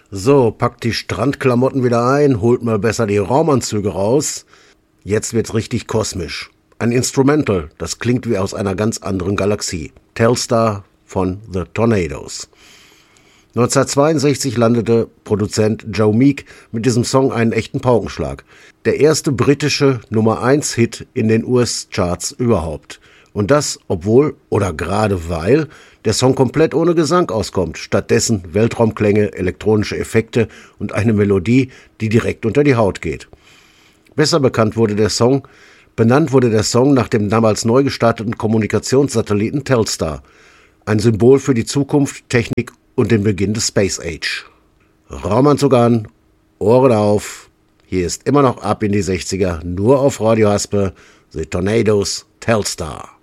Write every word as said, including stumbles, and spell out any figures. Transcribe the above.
So, packt die Strandklamotten wieder ein, holt mal besser die Raumanzüge raus. Jetzt wird's richtig kosmisch. Ein Instrumental, das klingt wie aus einer ganz anderen Galaxie. Telstar von The Tornadoes. neunzehnhundertzweiundsechzig landete Produzent Joe Meek mit diesem Song einen echten Paukenschlag. Der erste britische Nummer eins Hit in den U S-Charts überhaupt. Und das, obwohl oder gerade weil der Song komplett ohne Gesang auskommt. Stattdessen Weltraumklänge, elektronische Effekte und eine Melodie, die direkt unter die Haut geht. Besser bekannt wurde der Song, benannt wurde der Song nach dem damals neu gestarteten Kommunikationssatelliten Telstar. Ein Symbol für die Zukunft, Technik und den Beginn des Space Age. Raumanzug an, Ohren auf. Hier ist immer noch Ab in die sechziger, nur auf Radio Haspe, The Tornadoes, Telstar.